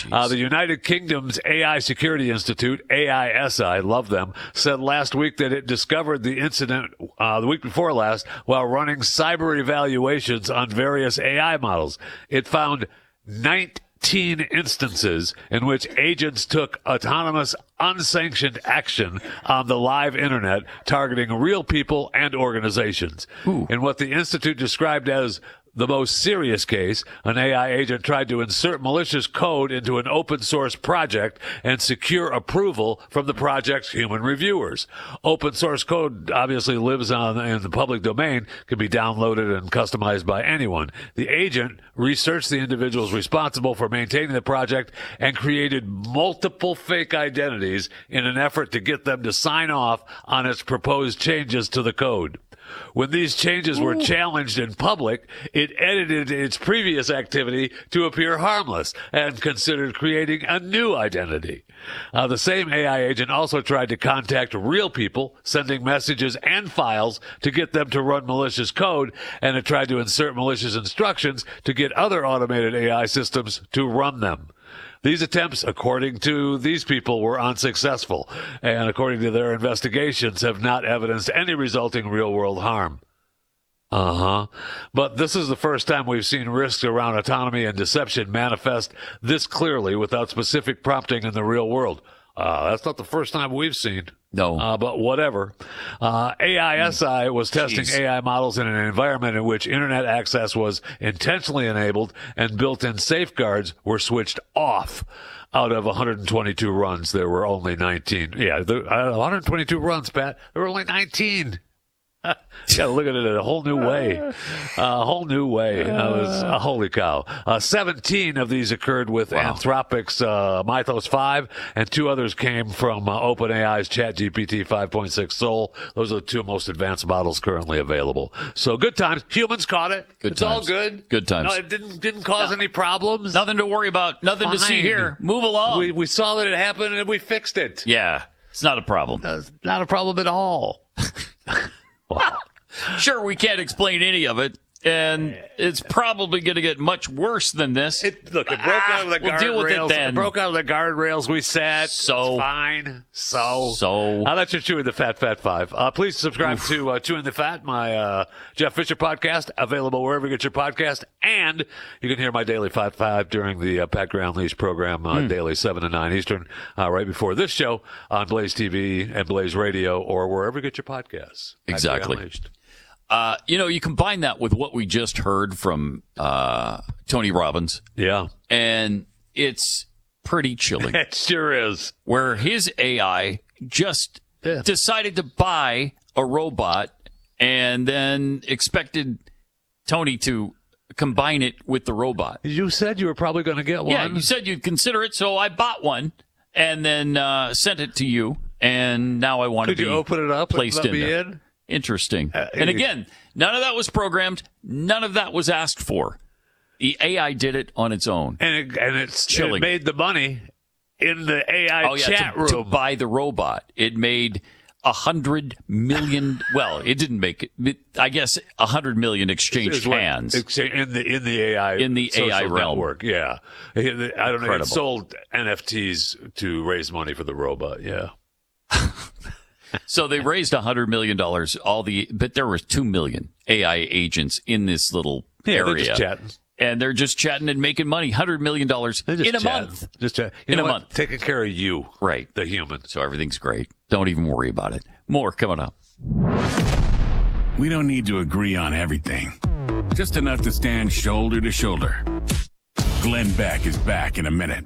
The United Kingdom's AI Security Institute, AISI, love them, said last week that it discovered the incident the week before last while running cyber evaluations on various AI models. It found 19 instances in which agents took autonomous, unsanctioned action on the live internet, targeting real people and organizations. In what the Institute described as the most serious case, an AI agent tried to insert malicious code into an open source project and secure approval from the project's human reviewers. Open source code obviously lives in the public domain, can be downloaded and customized by anyone. The agent researched the individuals responsible for maintaining the project and created multiple fake identities in an effort to get them to sign off on its proposed changes to the code. When these changes were challenged in public, it edited its previous activity to appear harmless and considered creating a new identity. The same AI agent also tried to contact real people, sending messages and files to get them to run malicious code, and it tried to insert malicious instructions to get other automated AI systems to run them. These attempts, according to these people, were unsuccessful, and according to their investigations, have not evidenced any resulting real-world harm. But this is the first time we've seen risks around autonomy and deception manifest this clearly without specific prompting in the real world. That's not the first time we've seen. No. But whatever. AISI was testing AI models in an environment in which internet access was intentionally enabled and built-in safeguards were switched off. Out of 122 runs, there were only 19. Yeah, 122 runs, Pat. There were only 19. You got to look at it in a whole new way. Holy cow. 17 of these occurred with Anthropic's Mythos 5, and 2 others came from OpenAI's ChatGPT 5.6 Soul. Those are the 2 most advanced models currently available. So good times. Humans caught it. It's all good. Good times. No, it didn't cause any problems. Nothing to worry about. Nothing to see here. Move along. We saw that it happened, and we fixed it. Yeah. It's not a problem. It's not a problem at all. Wow. Sure, we can't explain any of it, and it's probably going to get much worse than this. It broke out of the guardrails. Deal with it then. It broke out of the guardrails. We said so it's fine. So that's your Chewing the Fat 5. Please subscribe to Chewing the Fat, my Jeff Fisher podcast, available wherever you get your podcast, and you can hear my daily Fat 5 during the Pat Gray Unleashed program daily 7 to 9 Eastern, right before this show on Blaze TV and Blaze Radio or wherever you get your podcasts. Exactly. You combine that with what we just heard from Tony Robbins. Yeah. And it's pretty chilling. It sure is. Where his AI just decided to buy a robot and then expected Tony to combine it with the robot. You said you were probably going to get one. Yeah, you said you'd consider it, so I bought one and then sent it to you, and now I want to be Could you open it up placed and let me there. in? Interesting. And again, none of that was programmed. None of that was asked for. The AI did it on its own. And it made the money in the AI chat room. To buy the robot. It made 100 million. Well, it didn't make it. I guess 100 million exchanged hands in the AI realm. Network. Yeah, I don't know. Incredible. It sold NFTs to raise money for the robot. Yeah. So they raised $100 million. But there were 2 million AI agents in this little area. They're just chatting. And they're just chatting and making money. $100 million in a month. In a month. Taking care of you. Right. The human. So everything's great. Don't even worry about it. More coming up. We don't need to agree on everything. Just enough to stand shoulder to shoulder. Glenn Beck is back in a minute.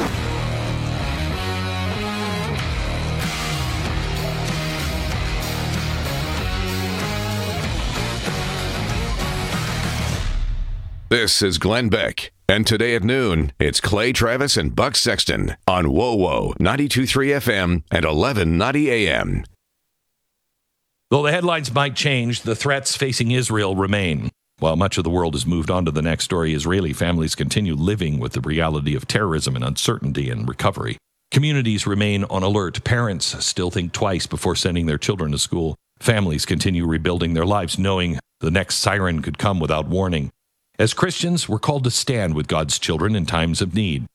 This is Glenn Beck, and today at noon, it's Clay Travis and Buck Sexton on WoWo 92.3 FM and 1190 AM. Though the headlines might change, the threats facing Israel remain. While much of the world has moved on to the next story, Israeli families continue living with the reality of terrorism and uncertainty and recovery. Communities remain on alert. Parents still think twice before sending their children to school. Families continue rebuilding their lives, knowing the next siren could come without warning. As Christians, we're called to stand with God's children in times of need.